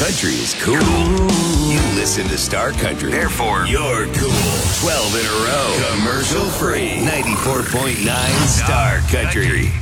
Country is cool. You listen to Star Country. Therefore, you're cool. 12 in a row. Commercial free. 94.9 Star Country.